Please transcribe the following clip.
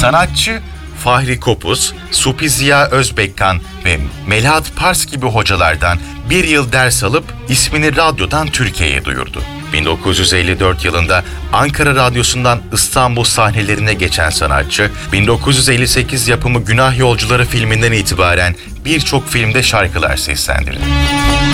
Sanatçı Fahri Kopuz, Supi Ziya Özbekkan ve Melahat Pars gibi hocalardan bir yıl ders alıp ismini radyodan Türkiye'ye duyurdu. 1954 yılında Ankara Radyosu'ndan İstanbul sahnelerine geçen sanatçı, 1958 yapımı Günah Yolcuları filminden itibaren birçok filmde şarkılar seslendirdi.